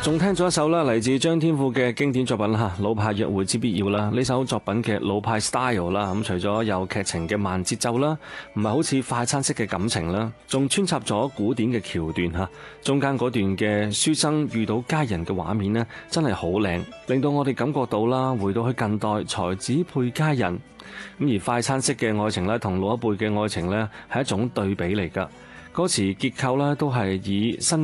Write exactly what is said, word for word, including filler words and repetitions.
仲聽咗一首啦，嚟自張天賦嘅經典作品啦，《老派約會之必要》啦。呢首作品嘅老派 style 啦，咁除咗有劇情嘅慢節奏啦，唔係好似快餐式嘅感情啦，仲穿插咗古典嘅橋段吓，中間嗰段嘅書生遇到佳人嘅畫面呢，真係好靚，令到我哋感覺到啦，回到去近代才子配佳人。咁而快餐式嘅愛情咧，同老一輩嘅愛情咧，係一種對比嚟噶。歌詞結構咧都係以新